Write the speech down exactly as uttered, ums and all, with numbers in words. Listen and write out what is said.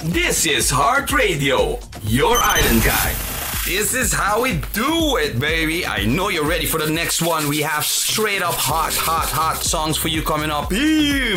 This is Heart Radio, your island guide. This is how we do it, baby. I know you're ready for the next one. We have straight up hot, hot, hot songs for you coming up.